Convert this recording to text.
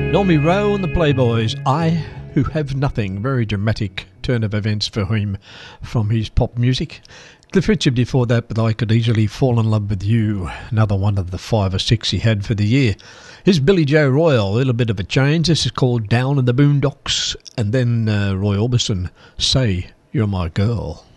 Normie Rowe and the Playboys, I Who Have Nothing. Very dramatic turn of events for him from his pop music. Cliff Richard before that, But I Could Easily Fall in Love With You. Another one of the 5 or 6 he had for the year. Here's Billy Joe Royal, a little bit of a change. This is called Down in the Boondocks. And then Roy Orbison, Say You're My Girl.